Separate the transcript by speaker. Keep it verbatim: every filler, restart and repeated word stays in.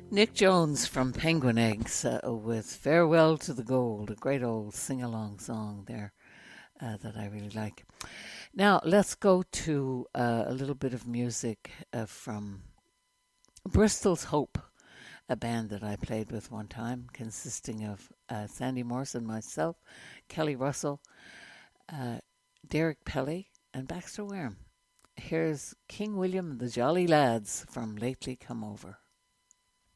Speaker 1: Nick Jones from Penguin Eggs uh, with Farewell to the Gold, a great old sing along song there uh, that I really like. Now, let's go to uh, a little bit of music uh, from Bristol's Hope, a band that I played with one time, consisting of uh, Sandy Morrison, myself, Kelly Russell, uh, Derek Pelly, and Baxter Wareham. Here's King William and the Jolly Lads from Lately Come Over.